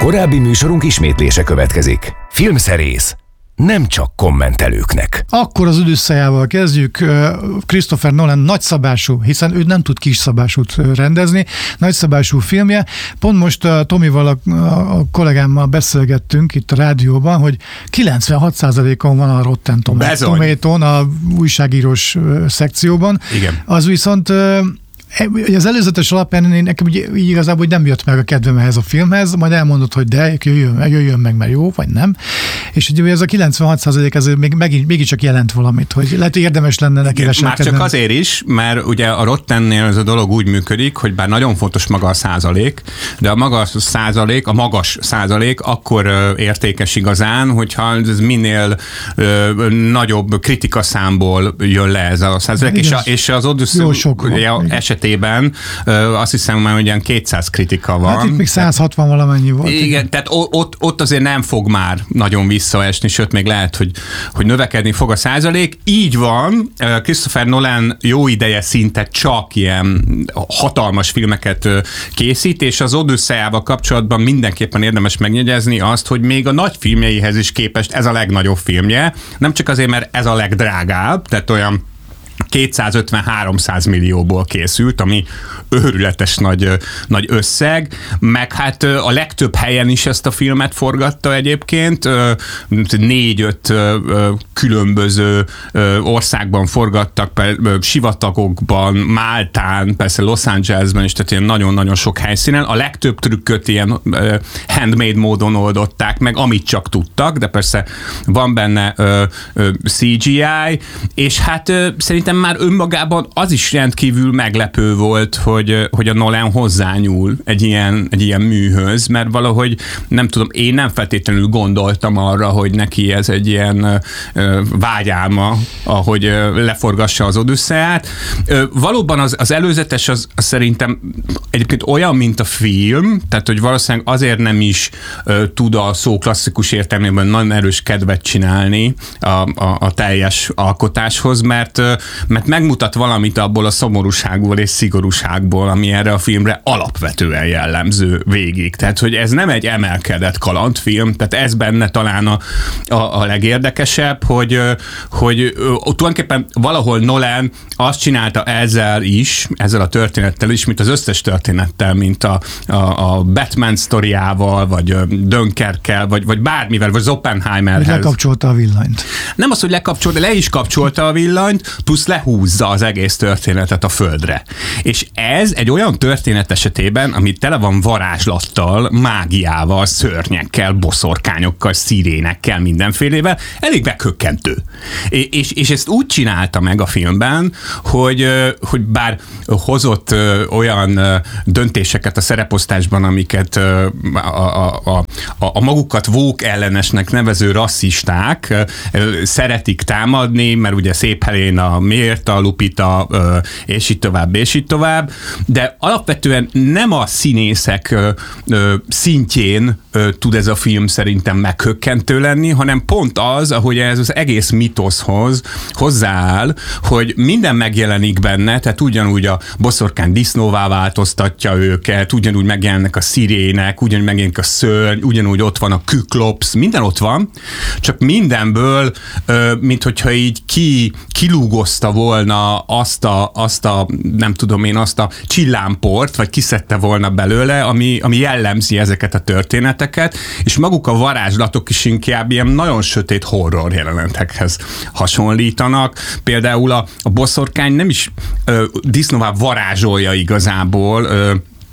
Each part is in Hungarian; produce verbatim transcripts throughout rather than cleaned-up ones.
Korábbi műsorunk ismétlése következik. Filmszerész nem csak kommentelőknek. Akkor az Odüsszeiával kezdjük. Christopher Nolan nagyszabású, hiszen ő nem tud kisszabásút rendezni, nagyszabású filmje. Pont most a Tomival, a, a kollégámmal beszélgettünk itt a rádióban, hogy kilencvenhat százalékon van a Rotten Tomatoes-on, a újságírós szekcióban. Igen. Az viszont az előzetes alapján én nekem így igazából hogy nem jött meg a kedvem ehhez a filmhez, majd elmondod, hogy de, jöjjön, jöjjön meg, mert jó, vagy nem. És ugye ez a kilencvenhat százalék ez még, megint, mégiscsak jelent valamit, hogy lehet, hogy érdemes lenne neki leselkedni. Már csak azért is, mert ugye a Rottennél ez a dolog úgy működik, hogy bár nagyon fontos maga a százalék, de a magas százalék, a magas százalék akkor ö, értékes igazán, hogyha ez minél ö, nagyobb kritikaszámból jön le ez a százalék, és, a, és az Odyssey esetében azt hiszem már olyan kétszáz kritika van. Hát itt még száz hatvan valamennyi volt. Igen, igen. Tehát ott, ott azért nem fog már nagyon visszaesni, sőt még lehet, hogy, hogy növekedni fog a százalék. Így van, Christopher Nolan jó ideje szinte csak ilyen hatalmas filmeket készít, és az Odüsszeiával kapcsolatban mindenképpen érdemes megjegyezni azt, hogy még a nagy filmjeihez is képest ez a legnagyobb filmje. Nem csak azért, mert ez a legdrágább, tehát olyan kétszázötven-háromszáz millióból készült, ami őrületes nagy, nagy összeg, meg hát a legtöbb helyen is ezt a filmet forgatta egyébként, négy-öt különböző országban forgattak, sivatagokban, Máltán, persze Los Angelesben is, tehát ilyen nagyon-nagyon sok helyszínen. A legtöbb trükköt ilyen handmade módon oldották meg, amit csak tudtak, de persze van benne cé gé í, és hát szerintem már önmagában az is rendkívül meglepő volt, hogy, hogy a Nolan hozzányúl egy ilyen, egy ilyen műhöz, mert valahogy nem tudom, én nem feltétlenül gondoltam arra, hogy neki ez egy ilyen ö, vágyálma, ahogy ö, leforgassa az Odüsszeiát. Ö, valóban az, az előzetes az, az szerintem egyébként olyan, mint a film, tehát hogy valószínűleg azért nem is ö, tud a szó klasszikus értelmében nagyon erős kedvet csinálni a, a, a teljes alkotáshoz, mert ö, mert megmutat valamit abból a szomorúságból és szigorúságból, ami erre a filmre alapvetően jellemző végig. Tehát, hogy ez nem egy emelkedett kalandfilm, tehát ez benne talán a, a, a legérdekesebb, hogy, hogy tulajdonképpen valahol Nolan azt csinálta ezzel is, ezzel a történettel is, mint az összes történettel, mint a, a, a Batman sztoriával, vagy Dunkerkel, vagy, vagy bármivel, vagy Oppenheimerhez. Lekapcsolta a villanyt. Nem az, hogy lekapcsolta, le is kapcsolta a villanyt, plusz lehúzza az egész történetet a földre. És ez egy olyan történet esetében, ami tele van varázslattal, mágiával, szörnyekkel, boszorkányokkal, szirénekkel, mindenfélével, elég megkökkentő. És, és ezt úgy csinálta meg a filmben, hogy, hogy bár hozott olyan döntéseket a szereposztásban, amiket a, a, a, a magukat woke ellenesnek nevező rasszisták szeretik támadni, mert ugye szép helyen a Mérta, Lupita, és így tovább, és így tovább, de alapvetően nem a színészek szintjén tud ez a film szerintem meghökkentő lenni, hanem pont az, ahogy ez az egész mitoszhoz hozzááll, hogy minden megjelenik benne, tehát ugyanúgy a boszorkány disznóvá változtatja őket, ugyanúgy megjelennek a szirének, ugyanúgy megjelenik a szörny, ugyanúgy ott van a küklops, minden ott van, csak mindenből, mint hogyha így ki, kilúgozta volna azt a, azt a, nem tudom én, azt a csillámport, vagy kiszedte volna belőle, ami, ami jellemzi ezeket a történeteket, és maguk a varázslatok is inkább ilyen nagyon sötét horror jelenetekhez hasonlítanak. Például a, a boszorkány nem is ö, disznóvá varázsolja igazából ö,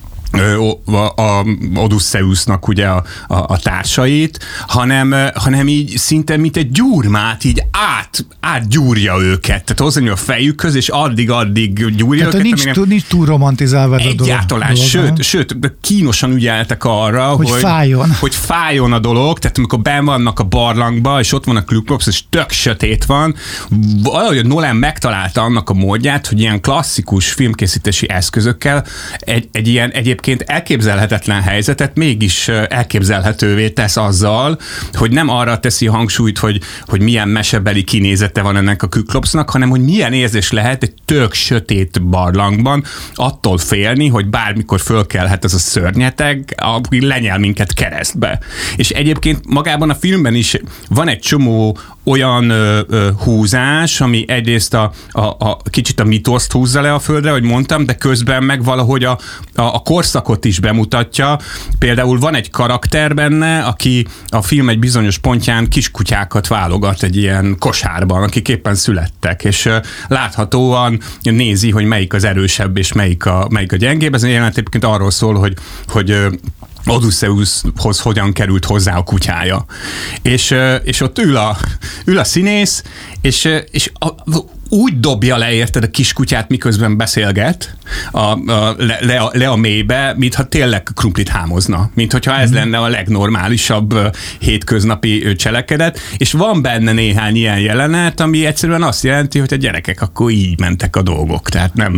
a, a Odüsszeiusnak ugye a, a, a társait, hanem, hanem így szinte mint egy gyúrmát így át, átgyúrja őket. Tehát hozzányúl a fejükhöz, és addig-addig gyúrja tehát őket. Nincs, túl, nincs túl romantizálva a dolog. Egyáltalán, sőt, sőt, kínosan ügyeltek arra, hogy, hogy fájjon. hogy fájjon a dolog, tehát amikor benn vannak a barlangba, és ott van a Küklops, és tök sötét van, valahogy Nolan megtalálta annak a módját, hogy ilyen klasszikus filmkészítési eszközökkel egy, egy ilyen egyébként elképzelhetetlen helyzetet mégis elképzelhetővé tesz azzal, hogy nem arra teszi hangsúlyt, hogy, hogy milyen mese beli kinézete van ennek a Kyklopsnak, hanem hogy milyen érzés lehet egy tök sötét barlangban attól félni, hogy bármikor fölkelhet ez a szörnyeteg, aki lenyel minket keresztbe. És egyébként magában a filmben is van egy csomó olyan ö, ö, húzás, ami egyrészt a, a, a kicsit a mitoszt húzza le a földre, hogy mondtam, de közben meg valahogy a, a, a korszakot is bemutatja. Például van egy karakter benne, aki a film egy bizonyos pontján kiskutyákat válogat egy ilyen kosárban, akik éppen születtek, és ö, láthatóan nézi, hogy melyik az erősebb, és melyik a, melyik a gyengébb. Ez jelent egyébként arról szól, hogy, hogy ö, Odysseushoz hogyan került hozzá a kutyája. És, és ott ül a, ül a színész, és, és a, úgy dobja le, érted, a kiskutyát, miközben beszélget a, a, le, le, a, le a mélybe, mintha tényleg krumplit hámozna. Mint hogyha ez lenne a legnormálisabb hétköznapi cselekedet, és van benne néhány ilyen jelenet, ami egyszerűen azt jelenti, hogy a gyerekek akkor így mentek a dolgok. Tehát nem,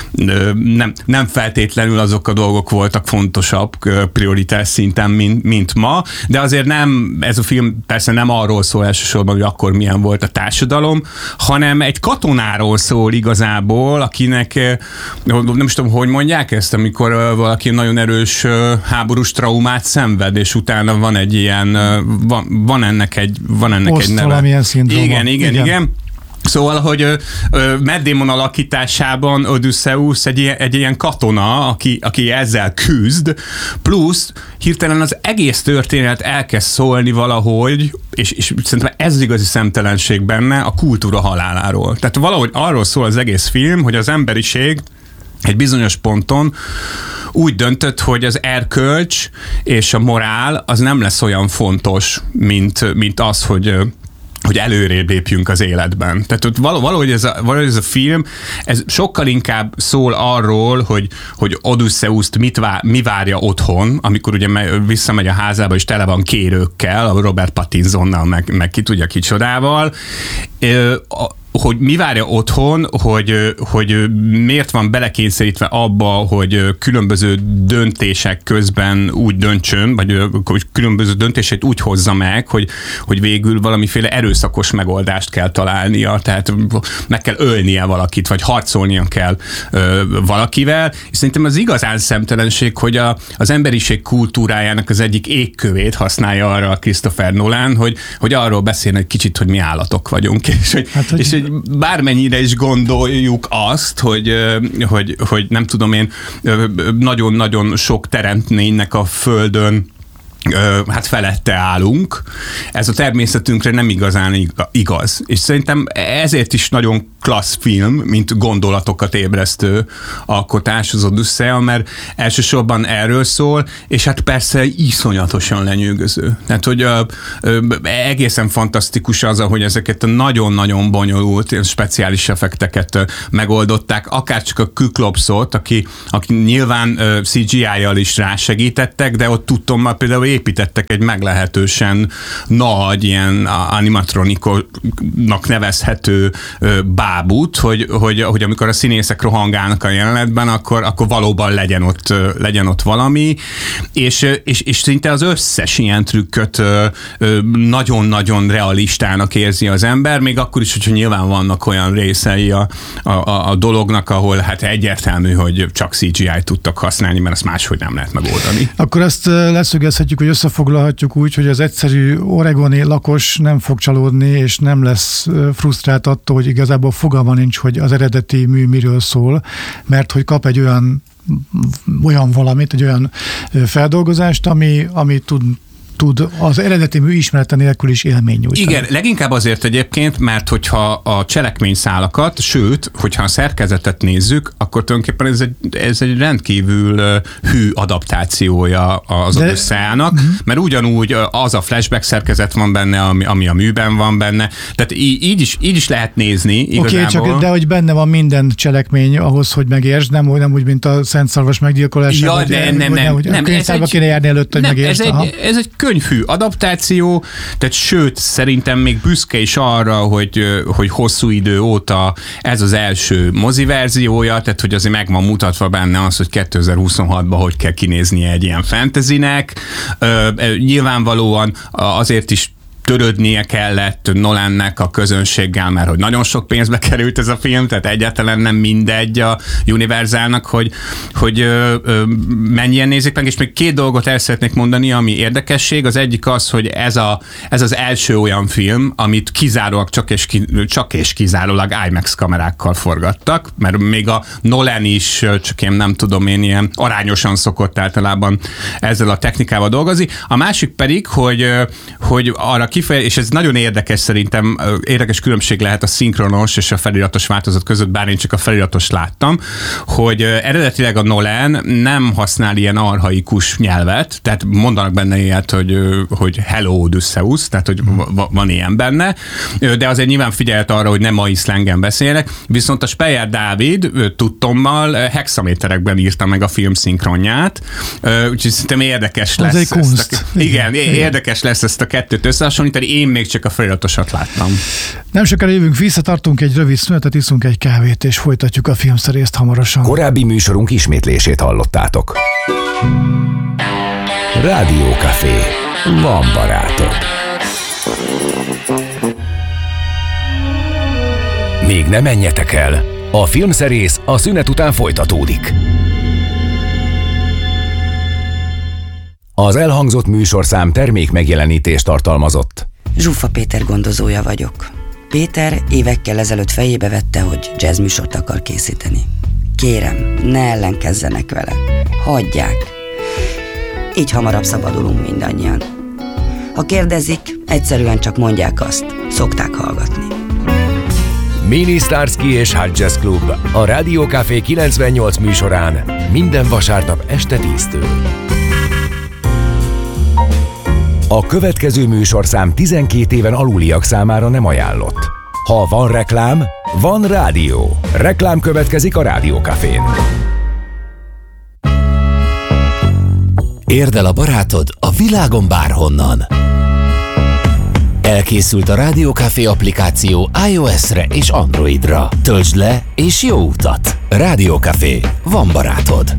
nem, nem feltétlenül azok a dolgok voltak fontosabb prioritás szinten, mint, mint ma, de azért nem, ez a film persze nem arról szól elsősorban, hogy akkor milyen volt a társadalom, hanem egy katonáról szól igazából, akinek nem is tudom, hogy mondják ezt, amikor valaki nagyon erős háborús traumát szenved, és utána van egy ilyen, van, van ennek egy, van ennek Poszt egy neve. valamilyen szindróma. Igen, igen, igen. igen. Szóval, hogy Matt Damon alakításában Odysseus egy ilyen, egy ilyen katona, aki, aki ezzel küzd, plusz hirtelen az egész történet elkezd szólni valahogy, és, és szerintem ez az igazi szemtelenség benne, a kultúra haláláról. Tehát valahogy arról szól az egész film, hogy az emberiség egy bizonyos ponton úgy döntött, hogy az erkölcs és a morál az nem lesz olyan fontos, mint, mint az, hogy hogy előrébb lépjünk az életben. Tehát ott valahogy ez a, valahogy ez a film, ez sokkal inkább szól arról, hogy, hogy Odysseust mit vár, mi várja otthon, amikor ugye visszamegy a házába, és tele van kérőkkel, a Robert Pattinsonnal, meg, meg ki tudja kicsodával, hogy mi várja otthon, hogy, hogy miért van belekényszerítve abba, hogy különböző döntések közben úgy döntsön, vagy hogy különböző döntéseit úgy hozza meg, hogy, hogy végül valamiféle erőszakos megoldást kell találnia, tehát meg kell ölnie valakit, vagy harcolnia kell ö, valakivel, és szerintem az igazán szemtelenség, hogy a, az emberiség kultúrájának az egyik égkövét használja arra a Christopher Nolan, hogy, hogy arról beszélne egy kicsit, hogy mi állatok vagyunk, és hogy, hát, hogy... És, hogy bármennyire is gondoljuk azt, hogy, hogy, hogy nem tudom én, nagyon-nagyon sok teremtménynek a Földön hát felette állunk. Ez a természetünkre nem igazán igaz. És szerintem ezért is nagyon klassz film, mint gondolatokat ébresztő alkotás az Odyssea, mert elsősorban erről szól, és hát persze iszonyatosan lenyűgöző. Tehát, hogy ö, ö, egészen fantasztikus az, ahogy ezeket a nagyon-nagyon bonyolult, speciális effekteket ö, megoldották, akár csak a Kyklopsot, aki, aki nyilván ö, cé gé í-jal is rásegítettek, de ott tudtom, már például építettek egy meglehetősen nagy, ilyen animatroniknak nevezhető ö, bábút, hogy, hogy, hogy amikor a színészek rohangálnak a jelenetben, akkor, akkor valóban legyen ott, legyen ott valami, és, és, és szinte az összes ilyen trükköt nagyon-nagyon realistának érzi az ember, még akkor is, hogyha nyilván vannak olyan részei a, a, a dolognak, ahol hát egyértelmű, hogy csak cé gé í-t tudtak használni, mert azt máshogy nem lehet megoldani. Akkor azt leszögezhetjük, hogy összefoglalhatjuk úgy, hogy az egyszerű oregoni lakos nem fog csalódni, és nem lesz frusztrált attól, hogy igazából fogalma nincs, hogy az eredeti mű miről szól, mert hogy kap egy olyan, olyan valamit, egy olyan feldolgozást, ami, ami tud tud az eredeti mű ismerete nélkül is élmény nyújtani. Igen, leginkább azért egyébként, mert hogyha a cselekményszálakat, sőt, hogyha a szerkezetet nézzük, akkor tulajdonképpen ez egy, ez egy rendkívül hű adaptációja az De... Odysseának, uh-huh. mert ugyanúgy az a flashback szerkezet van benne, ami, ami a műben van benne, tehát így, így, is, így is lehet nézni igazából. Oké, okay, csak de hogy benne van minden cselekmény ahhoz, hogy megértsd, nem, nem úgy, mint a Szent Szarvas meggyilkolásában. Ja, de nem, nem, nem. nem, nem a könyvtárba kéne járni előtt, hogy nem, megértsd. Ez egy, ez egy könyvhű adaptáció, tehát sőt, szerintem még büszke is arra, hogy, hogy hosszú idő óta ez az első moziverziója, tehát hogy azért meg van mutatva benne az, hogy kétezer-huszonhatban hogy kell kinéznie egy ilyen fantasynek. Nyilvánvalóan azért is törődnie kellett Nolannek a közönséggel, mert hogy nagyon sok pénzbe került ez a film, tehát egyáltalán nem mindegy a Universalnak, hogy, hogy ö, ö, mennyien nézik meg, és még két dolgot el szeretnék mondani, ami érdekesség. Az egyik az, hogy ez, a, ez az első olyan film, amit kizárólag csak és, ki, csak és kizárólag IMAX kamerákkal forgattak, mert még a Nolan is csak én nem tudom én ilyen arányosan szokott általában ezzel a technikával dolgozni. A másik pedig, hogy, hogy arra kifejez, és ez nagyon érdekes szerintem, érdekes különbség lehet a szinkronos és a feliratos változat között, bár én csak a feliratos láttam, hogy eredetileg a Nolan nem használ ilyen archaikus nyelvet, tehát mondanak benne ilyet, hogy, hogy hello Odysseus, tehát hogy van ilyen benne, de azért nyilván figyelt arra, hogy nem mai szlengen beszélnek, viszont a Speyer Dávid tudtommal hexaméterekben írta meg a film szinkronját, úgyhogy szerintem érdekes lesz. Ez egy kunst. A, igen, igen, érdekes lesz ezt a kettőt összehasonlítani, én még csak a feliratosat láttam. Nem sokára jövünk vissza, tartunk egy rövid szünetet, iszunk egy kávét, és folytatjuk a filmszerészt hamarosan. Korábbi műsorunk ismétlését hallottátok. Rádió Café. Van barátod. Még ne menjetek el. A filmszerész a szünet után folytatódik. Az elhangzott műsorszám termék megjelenítést tartalmazott. Zsuffa Péter gondozója vagyok. Péter évekkel ezelőtt fejébe vette, hogy jazzműsort akar készíteni. Kérem, ne ellenkezzenek vele. Hagyják. Így hamarabb szabadulunk mindannyian. Ha kérdezik, egyszerűen csak mondják azt. Szokták hallgatni. Mini Starsky és Hot Jazz Club a Rádió Café kilencvennyolc műsorán minden vasárnap este tíztől. A következő műsorszám tizenkét éven aluliak számára nem ajánlott. Ha van reklám, van rádió. Reklám következik a Rádió Cafén. Érd el a barátod a világon bárhonnan. Elkészült a Rádió Café applikáció iOS-re és Androidra. Töltsd le és jó utat! Rádió Café. Van barátod.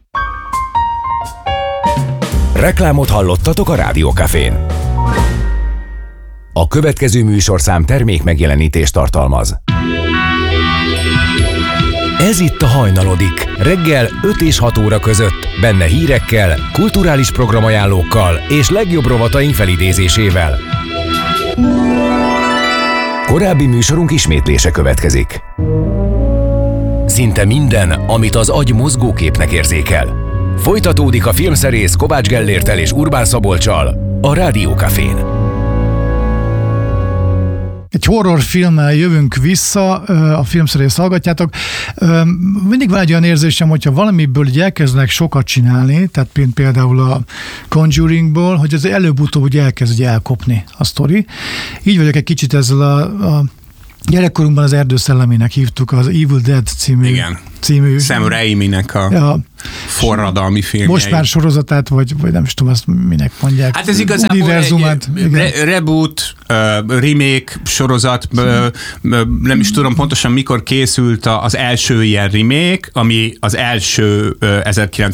Reklámot hallottatok a Rádió Cafén. A következő műsorszám termék megjelenítést tartalmaz. Ez itt a Hajnalodik. Reggel öt és hat óra között, benne hírekkel, kulturális programajánlókkal és legjobb rovataink felidézésével. Korábbi műsorunk ismétlése következik. Szinte minden, amit az agy mozgóképnek érzékel. Folytatódik a filmszerész Kovács Gellérttel és Urbán Szabolccsal a Rádió Cafén. Egy horrorfilmmel jövünk vissza, a filmszerészt hallgatjátok. Mindig van egy olyan érzésem, hogyha valamiből így elkezdenek sokat csinálni, tehát például a Conjuringból, hogy ez előbb-utóbb úgy elkezd ugye elkopni a sztori. Így vagyok egy kicsit ezzel a, a gyerekkorunkban az Erdő szellemének hívtuk, az Evil Dead című. Igen. című. Sam Raiminek a ja, forradalmi filmjei. Most már sorozatát, vagy, vagy nem is tudom, azt minek mondják. Hát ez igazából egy re- reboot, uh, remake sorozat, uh, nem is tudom pontosan mikor készült az első ilyen remake, ami az első uh,